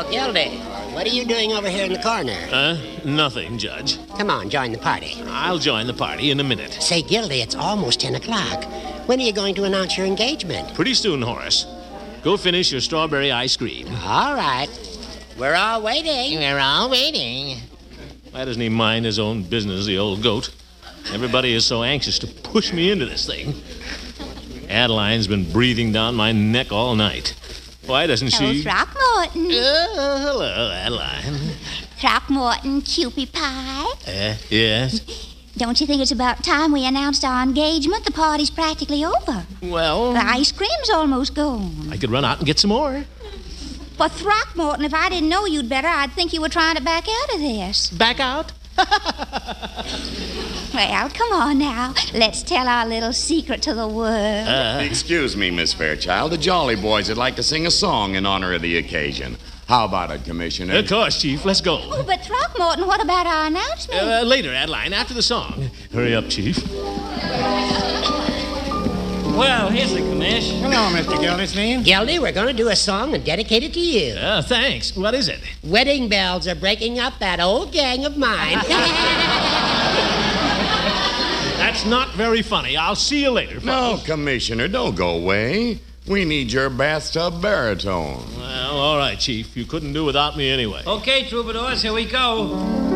Gildy, what are you doing over here in the corner? Nothing, Judge. Come on, join the party. I'll join the party in a minute. Say, Gildy, it's almost 10 o'clock. When are you going to announce your engagement? Pretty soon, Horace. Go finish your strawberry ice cream. All right. We're all waiting. We're all waiting. Why doesn't he mind his own business, the old goat? Everybody is so anxious to push me into this thing. Adeline's been breathing down my neck all night. Why doesn't she... Throckmorton. Hello, Adeline. Throckmorton, Cupid Pie. Yes? Don't you think it's about time we announced our engagement? The party's practically over. Well... The ice cream's almost gone. I could run out and get some more. But Throckmorton, if I didn't know you'd better, I'd think you were trying to back out of this. Back out? Well, come on now. Let's tell our little secret to the world. Excuse me, Miss Fairchild. The Jolly Boys would like to sing a song in honor of the occasion. How about it, Commissioner? Of course, Chief. Let's go. Oh, but Throckmorton, what about our announcement? Later, Adeline, after the song. Hurry up, Chief. Well, here's the commish. Hello, Mr. Gildersleeve. Gildy, we're going to do a song and dedicate it to you. Thanks. What is it? Wedding bells are breaking up that old gang of mine. That's not very funny. I'll see you later, folks. No, Commissioner, don't go away. We need your bathtub baritone. Well, all right, Chief. You couldn't do without me anyway. Okay, troubadours, here we go.